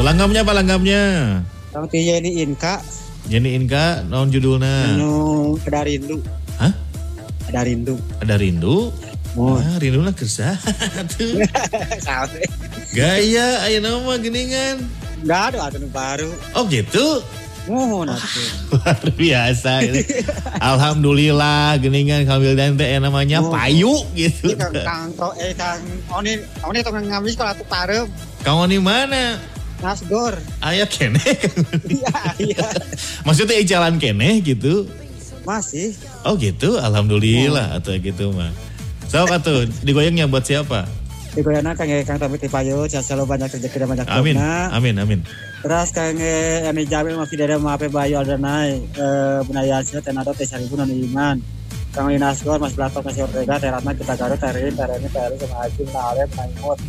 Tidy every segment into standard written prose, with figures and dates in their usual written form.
Langgapnya apa langgapnya? Kamu teh Yeni Inka. Yeni Inka, naon judulna? Anu Ada Rindu. Hah? Ada Rindu. Ada rindu? Oh. Rindu lah kerja. Sampai. Gaya, ayo nama geningan. Enggak ada anu baru. Oh gitu? Mohon atuh. Luar biasa. Gitu. Alhamdulillah geningan kambil dan teh namanya payu gitu. Kang Oni tong ngambil sekolah tuh parem. Kamu di mana? Nasgor. Aya kene. Iya. Maksudnya jalan kene gitu. Masih. Oh gitu, alhamdulillah atau gitu mah. So atuh digoyangnya buat siapa? Digoyana Kang Tommy Tipayo, selalu banyak rezeki dan banyak Amin. doa. Amin. Terus Kang Ani Jamil masih ada maaf Bayu Aldanai, Bunaya Asia Tenado Tesaribu non Iman. Kang Linasgor Mas Blato Kasih Ortega Teratna kita Garut Terin sama Haji Nale Maimut.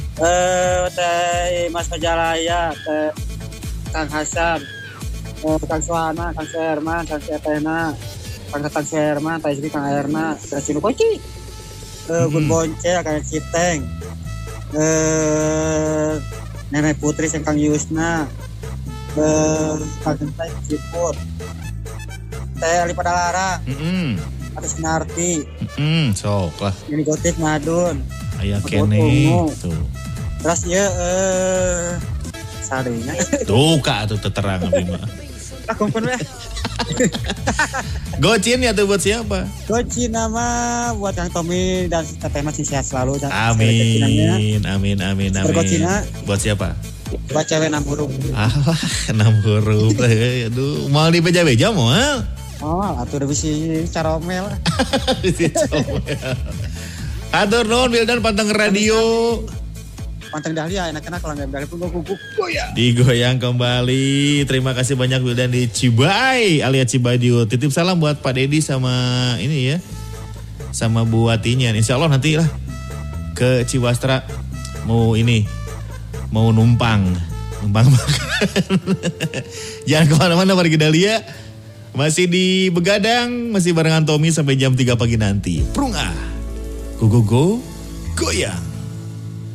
Teh Mas Kajalaya, Teh Kang Hasan, Kang Suhana, Kang Serman, Kang Setena, Kang Serman, Teh Kang Erna, Kang Cinu Koci, Gun Bonce, Kang Citeng, Nenek Putri, Kang Yusna, Kang Gentai Ciput, Teh Ali Padalarang, Atas Narti, sok lah. Ini Gotik Madun, Aya kene tuh. Terus ya sadenya. Tuh kak tuh terang abdi mah. Aku pun ya. Gocin ya tuh buat siapa? Gocin nama buat Kang Tommy dan Teteh masih sehat selalu. Amin. Bergocina. Buat siapa? Buat cewek 6 huruf. Alah 6 huruf. Aduh, mau dibeja-beja mau? Oh, atuh udah bisa caromel. Bisa caromel. Atur non Wildan pantang radio. Pantang Dahlia enak-enak kalau nggak Dahlia pun gue goyang. Digoyang kembali. Terima kasih banyak Wildan di Cibai alias Cibadio. Titip salam buat Pak Dedi sama ini ya. Sama Bu Watinya. Insya Allah nanti lah ke Ciwastra mau numpang makan. Jangan kemana-mana pergi Dahlia. Masih di Begadang, masih barengan Tommy sampai jam 3 pagi nanti. Prung ah. Go goyang.